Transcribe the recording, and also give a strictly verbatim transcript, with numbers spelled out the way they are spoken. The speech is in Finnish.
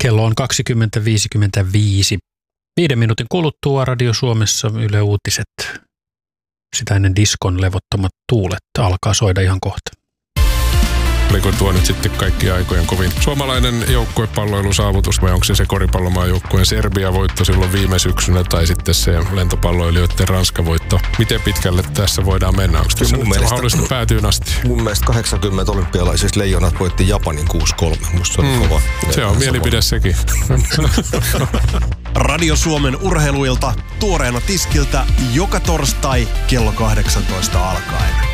Kello on kaksikymmentä viisikymmentäviisi. Viiden minuutin kuluttua Radio Suomessa Yle Uutiset. Sitä ennen diskon levottomat tuulet alkaa soida ihan kohta. Oliko tuo nyt sitten kaikki aikojen kovin suomalainen joukkuepalloilusaavutus vai onko se se koripallomaajoukkueen Serbia-voitto silloin viime syksynä tai sitten se lentopalloilijoiden Ranska-voitto? Miten pitkälle tässä voidaan mennä? Onko tässä nyt mielestä, mahdollisesti päätyyn asti? Mun mielestä kahdeksankymmentä olympialaisista leijonat voitti Japanin kuusi kolme. Musta se on mm, kova. Se on mielipide sekin. Radio Suomen urheiluilta tuoreena tiskiltä joka torstai kello kahdeksantoista alkaen.